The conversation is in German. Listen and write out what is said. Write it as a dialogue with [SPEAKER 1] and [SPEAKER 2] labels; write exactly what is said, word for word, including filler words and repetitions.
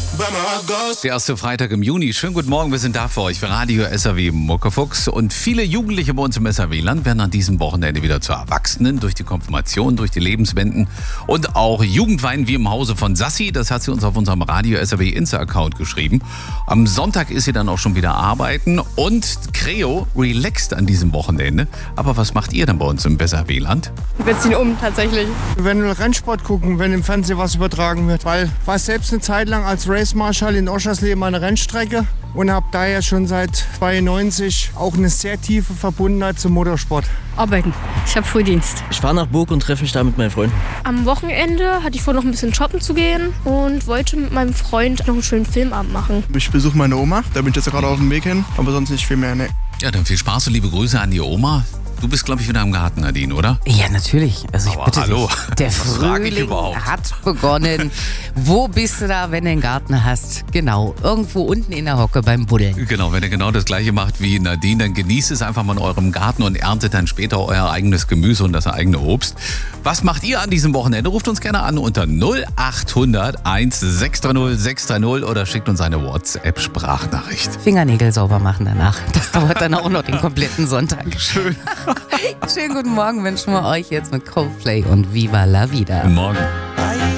[SPEAKER 1] Der erste Freitag im Juni. Schönen guten Morgen, wir sind da für euch für Radio S R W Muckefuchs. Und viele Jugendliche bei uns im S R W-Land werden an diesem Wochenende wieder zu Erwachsenen durch die Konfirmation, durch die Lebenswenden und auch Jugendwein wie im Hause von Sassi. Das hat sie uns auf unserem Radio S R W Insta-Account geschrieben. Am Sonntag ist sie dann auch schon wieder arbeiten und Creo relaxt an diesem Wochenende. Aber was macht ihr denn bei uns im S R W-Land?
[SPEAKER 2] Wir ziehen um, tatsächlich.
[SPEAKER 3] Wir werden Rennsport gucken, wenn im Fernsehen was übertragen wird. Weil ich war selbst eine Zeit lang als Race Marshal in Oschersleben eine Rennstrecke und habe daher schon seit zweiundneunzig auch eine sehr tiefe Verbundenheit zum Motorsport.
[SPEAKER 2] Arbeiten. Ich habe Frühdienst.
[SPEAKER 4] Ich fahre nach Burg und treffe mich da mit meinen Freunden.
[SPEAKER 5] Am Wochenende hatte ich vor, noch ein bisschen shoppen zu gehen und wollte mit meinem Freund noch einen schönen Filmabend machen.
[SPEAKER 6] Ich besuche meine Oma, da bin ich jetzt gerade auf dem Weg hin, aber sonst nicht viel mehr, ne.
[SPEAKER 1] Ja, dann viel Spaß und liebe Grüße an die Oma. Du bist, glaube ich, wieder im Garten, Nadine, oder?
[SPEAKER 7] Ja, natürlich. Also ich
[SPEAKER 1] Aber
[SPEAKER 7] bitte
[SPEAKER 1] hallo,
[SPEAKER 7] dich. Der
[SPEAKER 1] was frag ich
[SPEAKER 7] Frühling
[SPEAKER 1] überhaupt?
[SPEAKER 7] hat begonnen. Wo bist du da, wenn du einen Garten hast? Genau, irgendwo unten in der Hocke beim Buddeln.
[SPEAKER 1] Genau, wenn ihr genau das Gleiche macht wie Nadine, dann genießt es einfach mal in eurem Garten und erntet dann später euer eigenes Gemüse und das eigene Obst. Was macht ihr an diesem Wochenende? Ruft uns gerne an unter null acht hundert eins sechs drei null sechs drei null oder schickt uns eine WhatsApp-Sprachnachricht.
[SPEAKER 7] Fingernägel sauber machen danach. Das dauert dann auch noch den kompletten Sonntag.
[SPEAKER 1] Schön.
[SPEAKER 7] Schönen guten Morgen wünschen wir euch jetzt mit Coldplay und Viva la Vida.
[SPEAKER 1] Guten Morgen.